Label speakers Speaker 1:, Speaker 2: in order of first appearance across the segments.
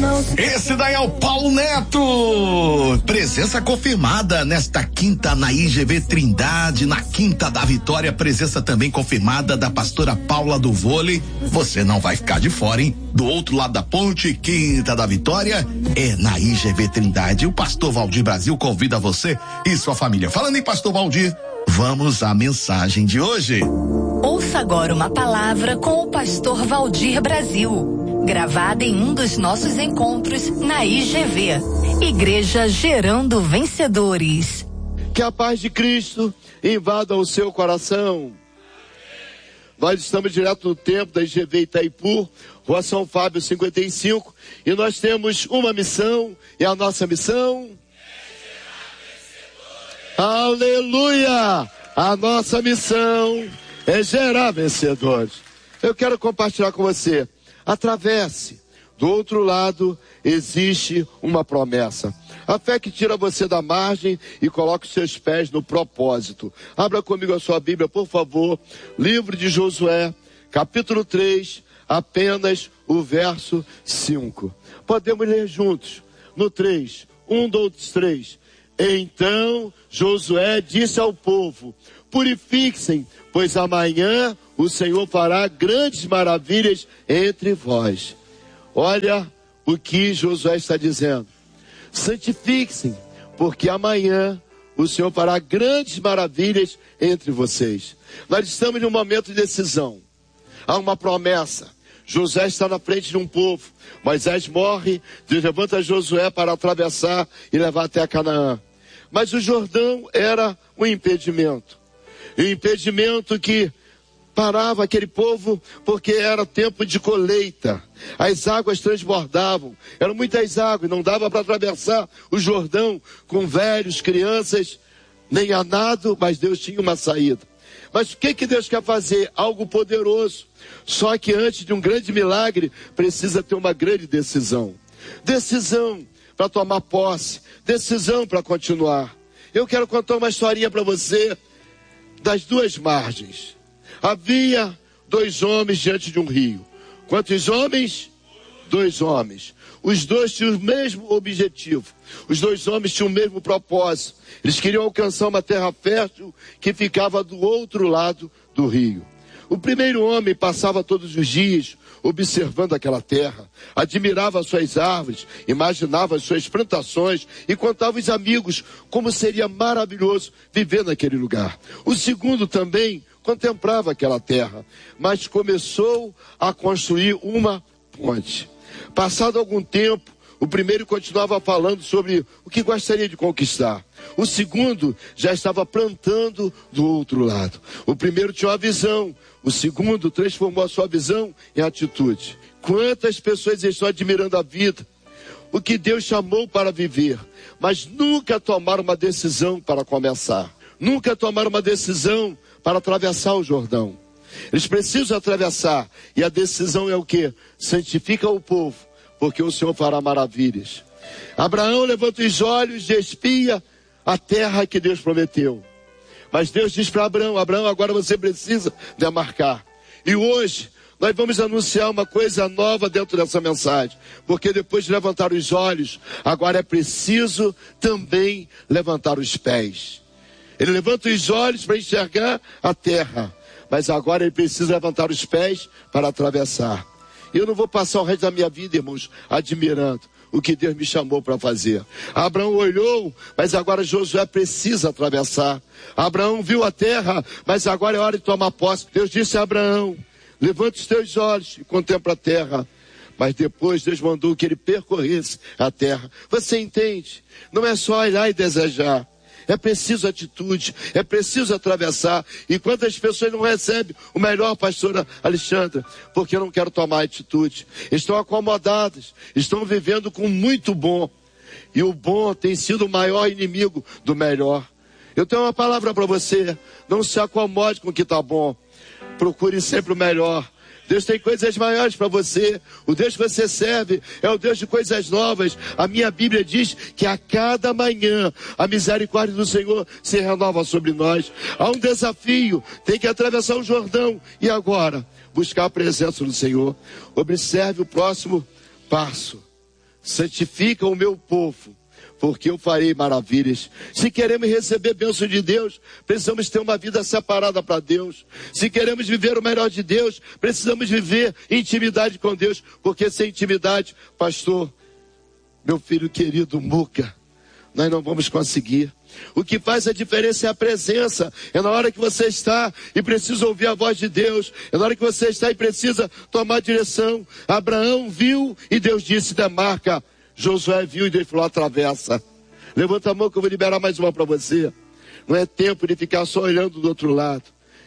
Speaker 1: Esse daí é o Paulo Neto. Presença confirmada nesta quinta na IGV Trindade, na Quinta da Vitória. Presença também confirmada da pastora Paula do Vôlei. Você não vai ficar de fora, hein? Do outro lado da ponte, Quinta da Vitória, é na IGV Trindade. O pastor Valdir Brasil convida você e sua família. Falando em pastor Valdir, vamos à mensagem de hoje.
Speaker 2: Ouça agora uma palavra com o pastor Valdir Brasil, gravada em um dos nossos encontros na IGV, Igreja Gerando Vencedores.
Speaker 3: Que a paz de Cristo invada o seu coração. Nós estamos direto do templo da IGV Itaipu, Rua São Fábio 55, e nós temos uma missão, e a nossa missão é aleluia! A nossa missão é gerar vencedores. Eu quero compartilhar com você. Atravesse. Do outro lado existe uma promessa. A fé que tira você da margem e coloca os seus pés no propósito. Abra comigo a sua Bíblia, por favor. Livro de Josué, capítulo 3, apenas o verso 5. Podemos ler juntos. No 3, 1, 2, 3. Então Josué disse ao povo: purifiquem, pois amanhã o Senhor fará grandes maravilhas entre vós. Olha o que Josué está dizendo. Santifiquem, porque amanhã o Senhor fará grandes maravilhas entre vocês. Nós estamos num momento de decisão. Há uma promessa. Josué está na frente de um povo. Moisés morre, Deus levanta Josué para atravessar e levar até Canaã. Mas o Jordão era um impedimento. Um impedimento que parava aquele povo porque era tempo de colheita. As águas transbordavam. Eram muitas águas, não dava para atravessar o Jordão com velhos, crianças, nem a nado, mas Deus tinha uma saída. Mas o que Deus quer fazer? Algo poderoso. Só que antes de um grande milagre, precisa ter uma grande decisão. Decisão para tomar posse. Decisão para continuar. Eu quero contar uma historinha para você das duas margens. Havia 2 homens diante de um rio. Quantos homens? 2 homens. Os dois tinham o mesmo objetivo. Os 2 homens tinham o mesmo propósito. Eles queriam alcançar uma terra fértil que ficava do outro lado do rio. O primeiro homem passava todos os dias observando aquela terra, admirava as suas árvores, imaginava as suas plantações e contava aos amigos como seria maravilhoso viver naquele lugar. O segundo também contemplava aquela terra, mas começou a construir uma ponte. Passado algum tempo, o primeiro continuava falando sobre o que gostaria de conquistar. O segundo já estava plantando do outro lado. O primeiro tinha uma visão. O segundo transformou a sua visão em atitude. Quantas pessoas estão admirando a vida, o que Deus chamou para viver, mas nunca tomaram uma decisão para começar. Nunca tomaram uma decisão para atravessar o Jordão. Eles precisam atravessar. E a decisão é o quê? Santifica o povo, porque o Senhor fará maravilhas. Abraão levanta os olhos e espia a terra que Deus prometeu. Mas Deus diz para Abraão: Abraão, agora você precisa demarcar. E hoje nós vamos anunciar uma coisa nova dentro dessa mensagem. Porque depois de levantar os olhos, agora é preciso também levantar os pés. Ele levanta os olhos para enxergar a terra, mas agora ele precisa levantar os pés para atravessar. Eu não vou passar o resto da minha vida, irmãos, admirando o que Deus me chamou para fazer. Abraão olhou, mas agora Josué precisa atravessar. Abraão viu a terra, mas agora é hora de tomar posse. Deus disse a Abraão: levanta os teus olhos e contempla a terra. Mas depois Deus mandou que ele percorresse a terra. Você entende? Não é só olhar e desejar. É preciso atitude, é preciso atravessar. E quantas pessoas não recebem o melhor, pastora Alexandra, porque não querem tomar atitude? Estão acomodadas, estão vivendo com muito bom. E o bom tem sido o maior inimigo do melhor. Eu tenho uma palavra para você: não se acomode com o que está bom. Procure sempre o melhor. Deus tem coisas maiores para você. O Deus que você serve é o Deus de coisas novas. A minha Bíblia diz que a cada manhã a misericórdia do Senhor se renova sobre nós. Há um desafio, tem que atravessar o Jordão. E agora? Buscar a presença do Senhor. Observe o próximo passo. santifica o meu povo, porque eu farei maravilhas. Se queremos receber bênção de Deus, precisamos ter uma vida separada para Deus. Se queremos viver o melhor de Deus, precisamos viver intimidade com Deus, porque sem intimidade, pastor, meu filho querido Muca, nós não vamos conseguir. O que faz a diferença é a presença. É na hora que você está e precisa ouvir a voz de Deus. É na hora que você está e precisa tomar direção. Abraão viu e Deus disse, demarca. Josué viu e Deus falou, atravessa. Levanta a mão que eu vou liberar mais uma para você. Não é tempo de ficar só olhando do outro lado.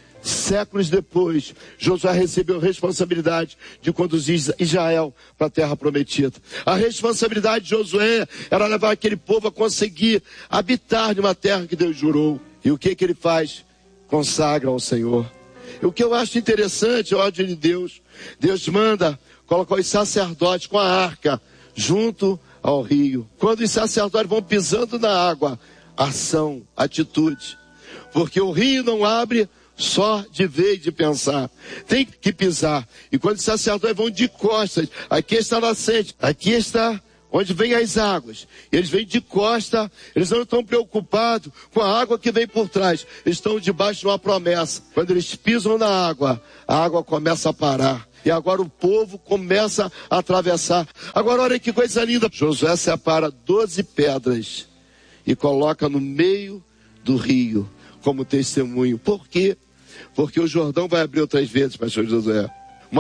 Speaker 3: Séculos depois, Josué recebeu a responsabilidade de conduzir Israel para a terra prometida. A responsabilidade de Josué era levar aquele povo a conseguir habitar numa terra que Deus jurou. E o que ele faz? Consagra ao Senhor. E o que eu acho interessante, a ordem de Deus, Deus manda colocar os sacerdotes com a arca junto ao rio. Quando os sacerdotes vão pisando na água, ação, atitude. Porque o rio não abre só de ver e de pensar. Tem que pisar. E quando os sacerdotes vão de costas, aqui está a nascente, aqui está onde vem as águas. Eles vêm de costa, eles não estão preocupados com a água que vem por trás. Eles estão debaixo de uma promessa. Quando eles pisam na água, a água começa a parar. E agora o povo começa a atravessar. Agora olha que coisa linda. Josué separa 12 pedras e coloca no meio do rio como testemunho. Por quê? Porque o Jordão vai abrir outras vezes, pastor Josué.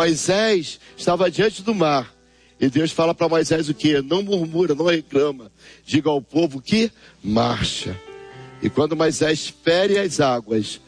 Speaker 3: Moisés estava diante do mar. E Deus fala para Moisés o quê? Não murmura, não reclama. Diga ao povo que marcha. E quando Moisés fere as águas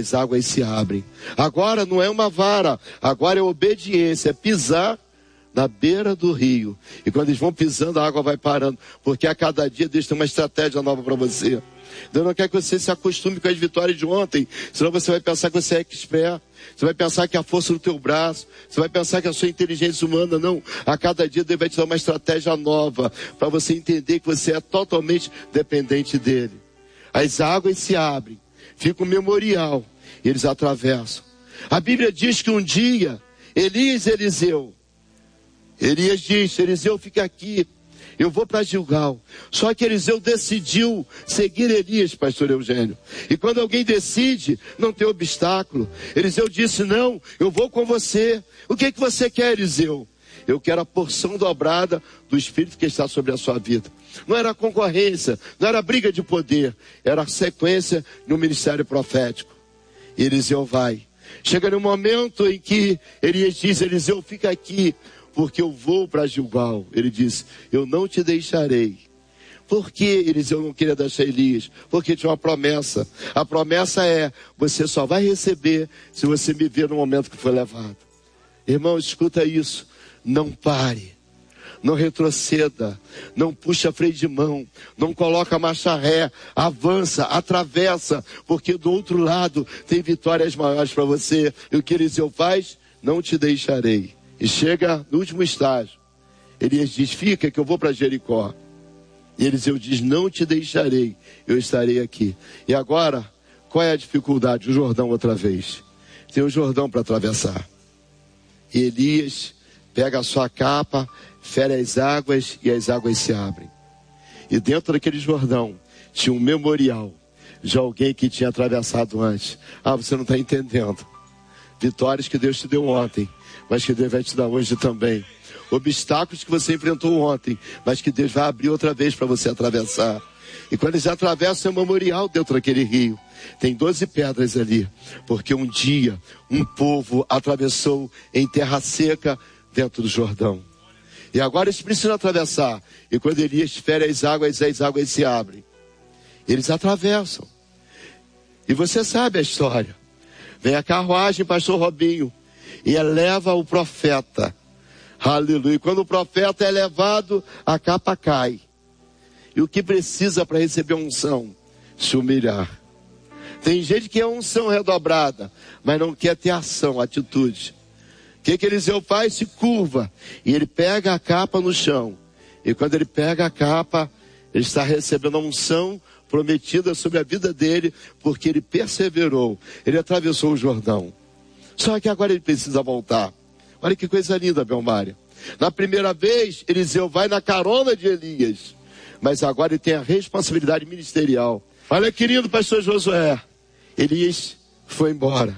Speaker 3: se abrem. Agora não é uma vara, agora é obediência, é pisar na beira do rio. E quando eles vão pisando, a água vai parando. Porque a cada dia Deus tem uma estratégia nova para você. Deus não quer que você se acostume com as vitórias de ontem, senão você vai pensar que você é expert, você vai pensar que é a força do teu braço, você vai pensar que é a sua inteligência humana. Não, a cada dia Deus vai te dar uma estratégia nova, para você entender que você é totalmente dependente dele. As águas se abrem, fica um memorial, e eles atravessam. A Bíblia diz que um dia, Elias disse, Eliseu fica aqui, eu vou para Gilgal. Só que Eliseu decidiu seguir Elias, pastor Eugênio. E quando alguém decide, não tem obstáculo. Eliseu disse, não, eu vou com você. O que você quer, Eliseu? Eu quero a porção dobrada do Espírito que está sobre a sua vida. Não era concorrência, não era briga de poder. Era sequência no ministério profético. E Eliseu vai. Chega no momento em que Elias diz, Eliseu fica aqui, porque eu vou para Gilgal. Ele disse, eu não te deixarei. Por que Eliseu não queria deixar Elias? Porque tinha uma promessa. A promessa é, você só vai receber se você me ver no momento que foi levado. Irmão, escuta isso. Não pare. Não retroceda. Não puxa freio de mão. Não coloca marcha ré. Avança, atravessa. Porque do outro lado tem vitórias maiores para você. E o que Eliseu faz? Não te deixarei. E chega no último estágio. Elias diz, fica que eu vou para Jericó. E Eliseu diz, não te deixarei, eu estarei aqui. E agora, qual é a dificuldade? O Jordão outra vez. Tem o Jordão para atravessar. E Elias pega a sua capa, fere as águas e as águas se abrem. E dentro daquele Jordão tinha um memorial de alguém que tinha atravessado antes. Ah, você não está entendendo. Vitórias que Deus te deu ontem, mas que Deus vai te dar hoje também. Obstáculos que você enfrentou ontem, mas que Deus vai abrir outra vez para você atravessar. E quando eles atravessam, é um memorial dentro daquele rio. Tem 12 pedras ali, porque um dia um povo atravessou em terra seca dentro do Jordão. E agora eles precisam atravessar. E quando Elias fere as águas se abrem. Eles atravessam. E você sabe a história. Vem a carruagem, pastor Robinho, e eleva o profeta. Aleluia. E quando o profeta é levado, a capa cai. E o que precisa para receber a unção? Se humilhar. Tem gente que é unção redobrada, mas não quer ter ação, atitude. O que Eliseu faz? Se curva. E ele pega a capa no chão. E quando ele pega a capa, ele está recebendo a unção prometida sobre a vida dele, porque ele perseverou, ele atravessou o Jordão. Só que agora ele precisa voltar. Olha que coisa linda, Belmário. Na primeira vez, Eliseu vai na carona de Elias. Mas agora ele tem a responsabilidade ministerial. Olha, querido pastor Josué, Elias foi embora.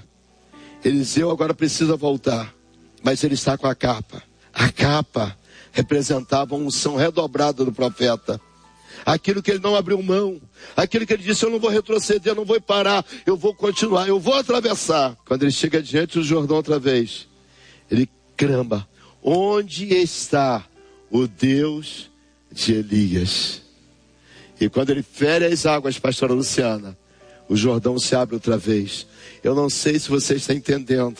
Speaker 3: Eliseu agora precisa voltar. Mas ele está com a capa. A capa representava a unção redobrada do profeta. Aquilo que ele não abriu mão. Aquilo que ele disse, eu não vou retroceder, eu não vou parar, eu vou continuar, eu vou atravessar. Quando ele chega diante do Jordão outra vez, ele clama, onde está o Deus de Elias? E quando ele fere as águas, pastora Luciana, o Jordão se abre outra vez. Eu não sei se você está entendendo.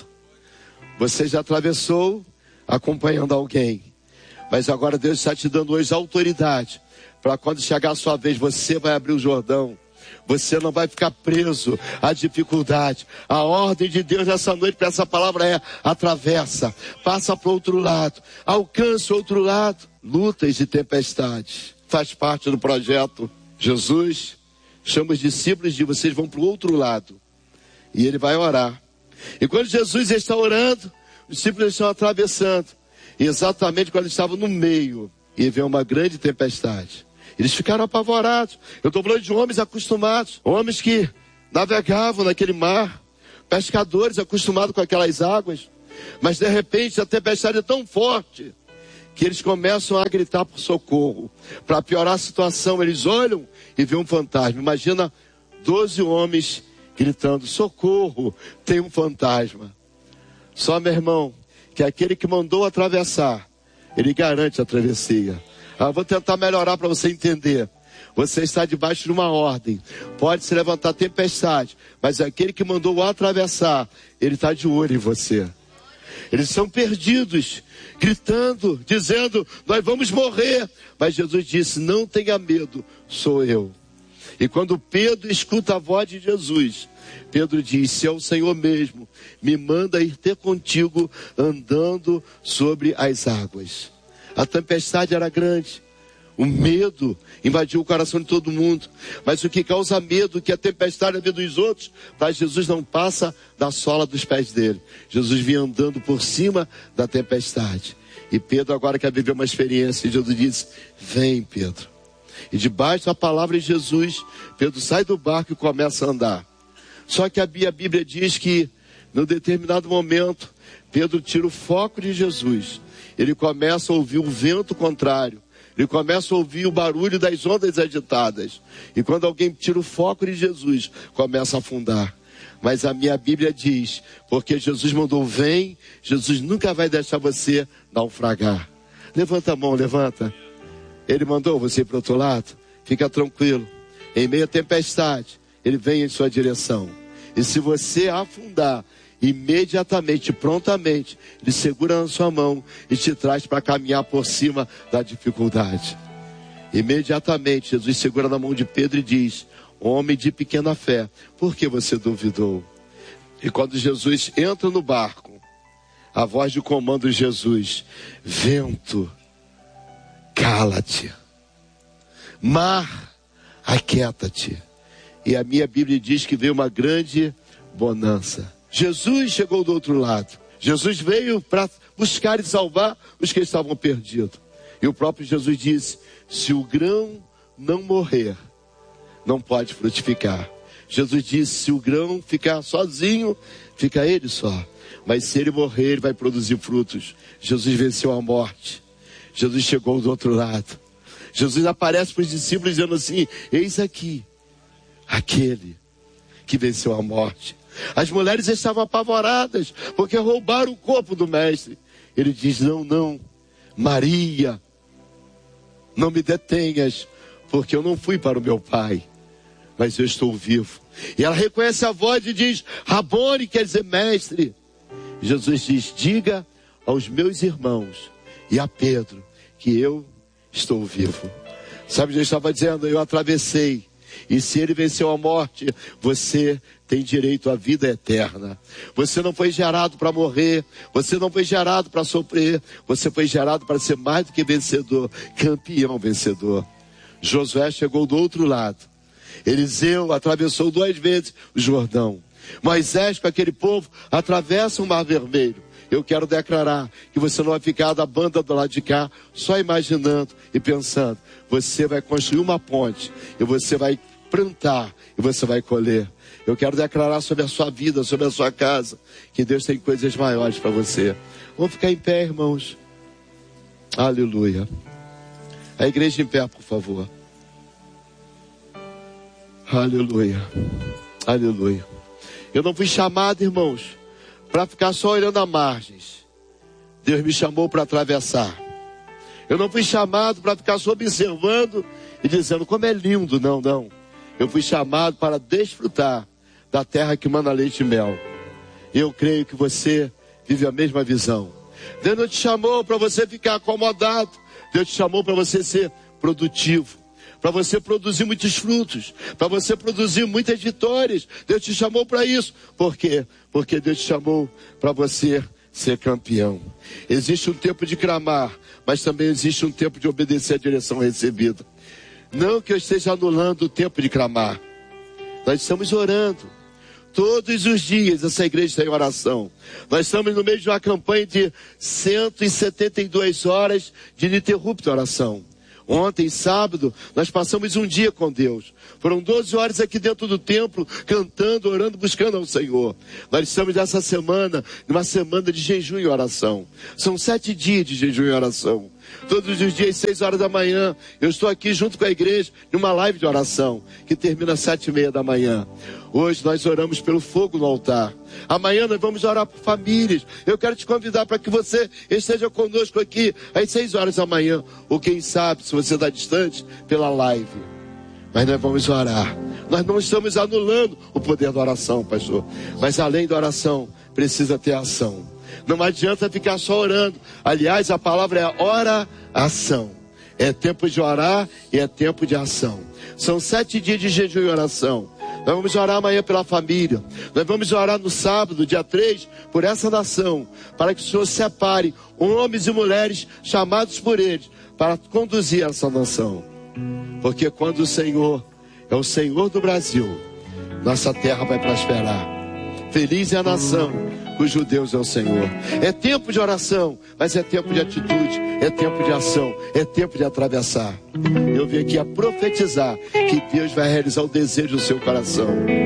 Speaker 3: Você já atravessou acompanhando alguém. Mas agora Deus está te dando hoje autoridade. Para quando chegar a sua vez, você vai abrir o Jordão. Você não vai ficar preso à dificuldade. A ordem de Deus nessa noite para essa palavra é: atravessa, passa para o outro lado, alcança o outro lado. Lutas e tempestades. Faz parte do projeto. Jesus chama os discípulos de vocês vão para o outro lado. E ele vai orar. E quando Jesus está orando, os discípulos estão atravessando. E exatamente quando estavam no meio, e veio uma grande tempestade. Eles ficaram apavorados. Eu estou falando de homens acostumados. Homens que navegavam naquele mar. Pescadores acostumados com aquelas águas. Mas de repente a tempestade é tão forte que eles começam a gritar por socorro. Para piorar a situação, eles olham e vê um fantasma. Imagina 12 homens gritando, socorro, tem um fantasma. Só, meu irmão, que aquele que mandou atravessar, ele garante a travessia. Vou tentar melhorar para você entender. Você está debaixo de uma ordem. Pode se levantar tempestade, mas aquele que mandou atravessar, ele está de olho em você. Eles são perdidos, gritando, dizendo, nós vamos morrer. Mas Jesus disse, não tenha medo, sou eu. E quando Pedro escuta a voz de Jesus, Pedro diz, se é o Senhor mesmo, me manda ir ter contigo andando sobre as águas. A tempestade era grande. O medo invadiu o coração de todo mundo. Mas o que causa medo, que a tempestade é a vida dos outros, para Jesus não passa da sola dos pés dele. Jesus vinha andando por cima da tempestade. E Pedro agora quer viver uma experiência. E Jesus disse, vem Pedro. E debaixo da palavra de Jesus, Pedro sai do barco e começa a andar. Só que a Bíblia diz que, num determinado momento, Pedro tira o foco de Jesus. Ele começa a ouvir o vento contrário. Ele começa a ouvir o barulho das ondas agitadas. E quando alguém tira o foco de Jesus, começa a afundar. Mas a minha Bíblia diz, porque Jesus mandou, vem, Jesus nunca vai deixar você naufragar. Levanta a mão, levanta. Ele mandou você ir para o outro lado. Fica tranquilo. Em meio à tempestade, ele vem em sua direção. E se você afundar, imediatamente, prontamente, ele segura na sua mão e te traz para caminhar por cima da dificuldade. Imediatamente, Jesus segura na mão de Pedro e diz, homem de pequena fé, por que você duvidou? E quando Jesus entra no barco, a voz de comando de Jesus, vento, cala-te, mar, aquieta-te. E a minha Bíblia diz que veio uma grande bonança. Jesus chegou do outro lado. Jesus veio para buscar e salvar os que estavam perdidos. E o próprio Jesus disse, se o grão não morrer, não pode frutificar. Jesus disse, se o grão ficar sozinho, fica ele só. Mas se ele morrer, ele vai produzir frutos. Jesus venceu a morte. Jesus chegou do outro lado. Jesus aparece para os discípulos dizendo assim, eis aqui, aquele que venceu a morte. As mulheres estavam apavoradas, porque roubaram o corpo do mestre. Ele diz, não, Maria, não me detenhas, porque eu não fui para o meu pai, mas eu estou vivo. E ela reconhece a voz e diz, Rabone, quer dizer mestre. Jesus diz, diga aos meus irmãos e a Pedro, que eu estou vivo. Sabe, Jesus estava dizendo, eu atravessei. E se ele venceu a morte, você tem direito à vida eterna. Você não foi gerado para morrer, você não foi gerado para sofrer, você foi gerado para ser mais do que vencedor, campeão vencedor. Josué chegou do outro lado. Eliseu atravessou 2 vezes o Jordão. Moisés com aquele povo atravessa o Mar Vermelho. Eu quero declarar que você não vai ficar da banda do lado de cá, só imaginando e pensando. Você vai construir uma ponte, e você vai plantar, e você vai colher. Eu quero declarar sobre a sua vida, sobre a sua casa, que Deus tem coisas maiores para você. Vamos ficar em pé, irmãos. Aleluia. A igreja em pé, por favor. Aleluia. Aleluia. Eu não fui chamado, irmãos, para ficar só olhando a margens. Deus me chamou para atravessar. Eu não fui chamado para ficar só observando e dizendo como é lindo. Não, não. Eu fui chamado para desfrutar da terra que manda leite e mel. E eu creio que você vive a mesma visão. Deus não te chamou para você ficar acomodado. Deus te chamou para você ser produtivo, para você produzir muitos frutos, para você produzir muitas vitórias. Deus te chamou para isso. Por quê? Porque Deus te chamou para você ser campeão. Existe um tempo de clamar, mas também existe um tempo de obedecer a direção recebida. Não que eu esteja anulando o tempo de clamar. Nós estamos orando. Todos os dias essa igreja está em oração. Nós estamos no meio de uma campanha de 172 horas de ininterrupta oração. Ontem, sábado, nós passamos um dia com Deus. Foram 12 horas aqui dentro do templo, cantando, orando, buscando ao Senhor. Nós estamos nessa semana, numa semana de jejum e oração. São 7 dias de jejum e oração. Todos os dias, 6 horas da manhã, eu estou aqui junto com a igreja, numa live de oração, que termina às 7h30 da manhã. Hoje nós oramos pelo fogo no altar. Amanhã nós vamos orar por famílias. Eu quero te convidar para que você esteja conosco aqui às 6 horas da manhã. Ou quem sabe, se você está distante, pela live. Mas nós vamos orar. Nós não estamos anulando o poder da oração, pastor. Mas além da oração, precisa ter ação. Não adianta ficar só orando. Aliás, a palavra é oração. É tempo de orar e é tempo de ação. São 7 dias de jejum e oração. Nós vamos orar amanhã pela família. Nós vamos orar no sábado, dia 3, por essa nação. Para que o Senhor separe homens e mulheres chamados por Ele para conduzir essa nação. Porque quando o Senhor é o Senhor do Brasil, nossa terra vai prosperar. Feliz é a nação cujo Deus é o Senhor. É tempo de oração, mas é tempo de atitude, é tempo de ação, é tempo de atravessar. Eu vim aqui a profetizar que Deus vai realizar o desejo do seu coração.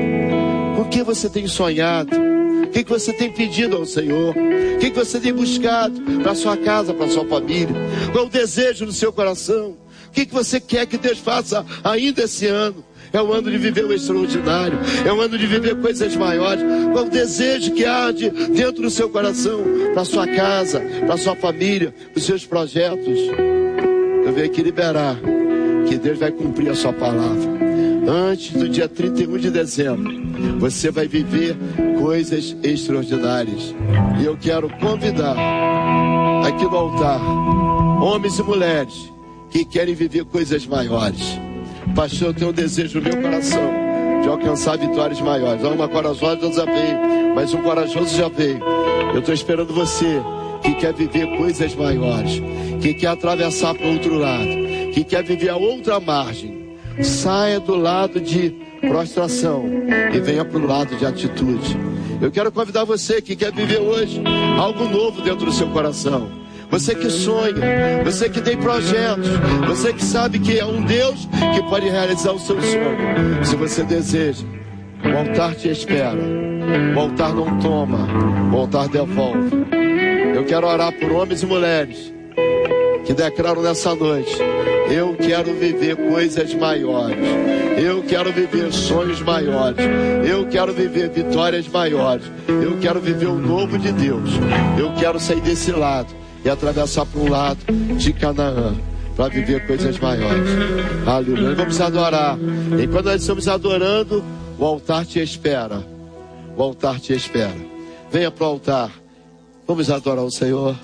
Speaker 3: Com que você tem sonhado? O que você tem pedido ao Senhor? O que você tem buscado para sua casa, para sua família? Qual é o desejo do seu coração? O que você quer que Deus faça ainda esse ano? É o ano de viver o extraordinário. É o ano de viver coisas maiores. Qual o desejo que arde dentro do seu coração? Para sua casa, para sua família, para os seus projetos. Eu venho aqui liberar que Deus vai cumprir a sua palavra. Antes do dia 31 de dezembro, você vai viver coisas extraordinárias. E eu quero convidar aqui no altar homens e mulheres que querem viver coisas maiores. Pastor, eu tenho um desejo no meu coração de alcançar vitórias maiores. Uma corajosa já veio, mas um corajoso já veio. Eu estou esperando você que quer viver coisas maiores, que quer atravessar para o outro lado, que quer viver a outra margem. Saia do lado de prostração e venha para o lado de atitude. Eu quero convidar você que quer viver hoje algo novo dentro do seu coração. Você que sonha, você que tem projetos, você que sabe que é um Deus que pode realizar o seu sonho. Se você deseja, o altar te espera. O altar não toma, o altar devolve. Eu quero orar por homens e mulheres que declaram nessa noite: eu quero viver coisas maiores. Eu quero viver sonhos maiores. Eu quero viver vitórias maiores. Eu quero viver o novo de Deus. Eu quero sair desse lado e atravessar para um lado de Canaã, para viver coisas maiores. Aleluia. Vamos adorar. Enquanto nós estamos adorando, o altar te espera. O altar te espera. Venha para o altar. Vamos adorar o Senhor.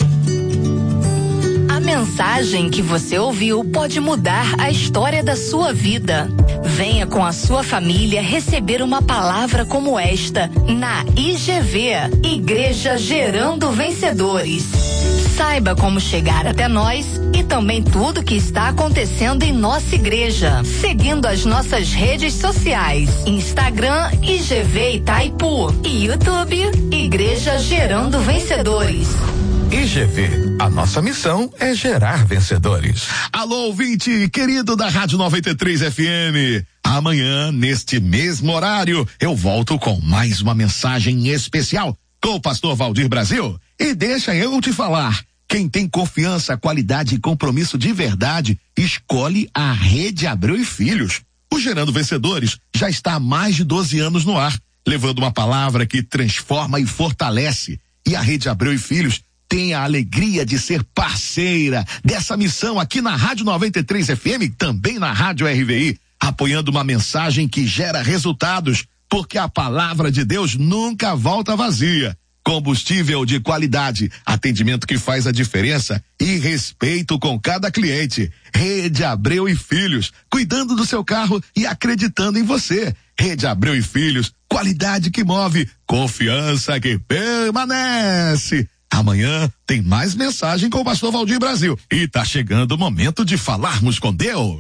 Speaker 2: A mensagem que você ouviu pode mudar a história da sua vida. Venha com a sua família receber uma palavra como esta na IGV, Igreja Gerando Vencedores. Saiba como chegar até nós e também tudo que está acontecendo em nossa igreja, seguindo as nossas redes sociais, Instagram IGV Itaipu e YouTube Igreja Gerando Vencedores.
Speaker 4: IGV, a nossa missão é gerar vencedores.
Speaker 1: Alô, ouvinte querido da Rádio 93 FM. Amanhã, neste mesmo horário, eu volto com mais uma mensagem especial com o pastor Valdir Brasil. E deixa eu te falar, quem tem confiança, qualidade e compromisso de verdade, escolhe a Rede Abreu e Filhos. O Gerando Vencedores já está há mais de 12 anos no ar, levando uma palavra que transforma e fortalece. E a Rede Abreu e Filhos tem a alegria de ser parceira dessa missão aqui na Rádio 93 FM, também na Rádio RVI, apoiando uma mensagem que gera resultados, porque a palavra de Deus nunca volta vazia. Combustível de qualidade, atendimento que faz a diferença e respeito com cada cliente. Rede Abreu e Filhos, cuidando do seu carro e acreditando em você. Rede Abreu e Filhos, qualidade que move, confiança que permanece. Amanhã tem mais mensagem com o pastor Valdir Brasil. E tá chegando o momento de falarmos com Deus.